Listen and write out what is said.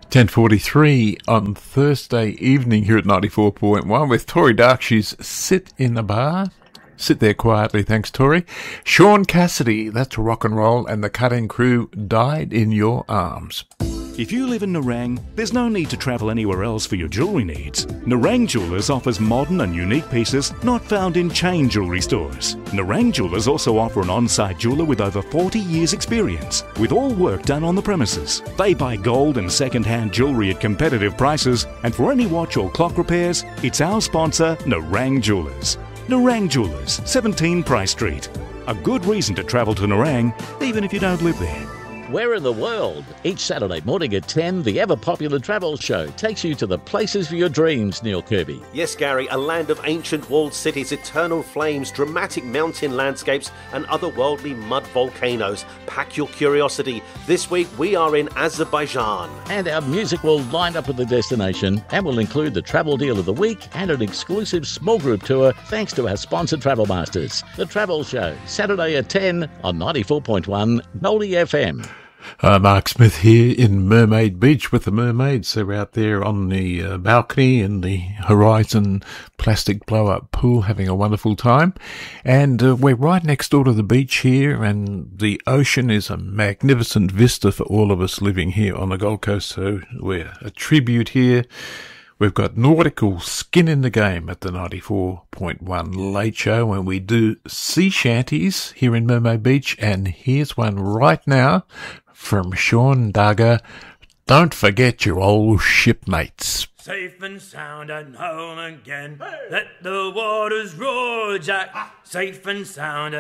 10:43 on Thursday evening here at 94.1 with Tori Darkshies. Sit in the bar. Sit there quietly, thanks Tori. Sean Cassidy, that's rock and roll, and the Cutting Crew, Died in Your Arms. If you live in Nerang, there's no need to travel anywhere else for your jewellery needs. Nerang Jewellers offers modern and unique pieces not found in chain jewellery stores. Nerang Jewellers also offer an on-site jeweller with over 40 years experience, with all work done on the premises. They buy gold and second-hand jewellery at competitive prices, and for any watch or clock repairs, it's our sponsor, Nerang Jewellers. Nerang Jewellers, 17 Price Street. A good reason to travel to Nerang, even if you don't live there. Where in the world? Each Saturday morning at 10, the ever-popular travel show takes you to the places for your dreams, Neil Kirby. Yes, Gary, a land of ancient walled cities, eternal flames, dramatic mountain landscapes and otherworldly mud volcanoes. Pack your curiosity. This week we are in Azerbaijan. And our music will line up with the destination and will include the travel deal of the week and an exclusive small group tour thanks to our sponsored Travel Masters. The Travel Show, Saturday at 10 on 94.1 Goldie FM. Mark Smith here in Mermaid Beach with the mermaids. They're out there on the balcony in the Horizon plastic blow-up pool having a wonderful time. And we're right next door to the beach here, and the ocean is a magnificent vista for all of us living here on the Gold Coast. So we're a tribute here. We've got nautical skin in the game at the 94.1 Late Show, and we do sea shanties here in Mermaid Beach. And here's one right now from Sean Duggar. Don't forget your old shipmates. Safe and sound and home again. Hey. Let the waters roar, Jack. Safe and sound.